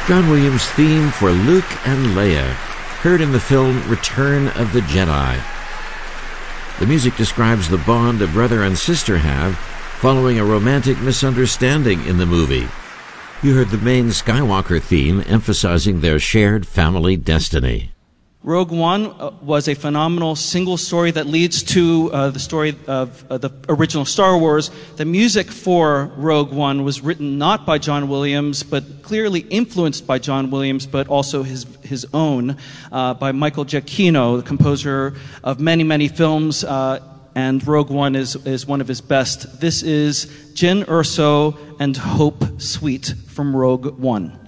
John Williams' theme for Luke and Leia, heard in the film Return of the Jedi. The music describes the bond a brother and sister have following a romantic misunderstanding in the movie. You heard the main Skywalker theme emphasizing their shared family destiny. Rogue One was a phenomenal single story that leads to the story of the original Star Wars. The music for Rogue One was written not by John Williams, but clearly influenced by John Williams, but also his own, by Michael Giacchino, the composer of many, many films, and Rogue One is one of his best. This is Jyn Erso and Hope Sweet from Rogue One.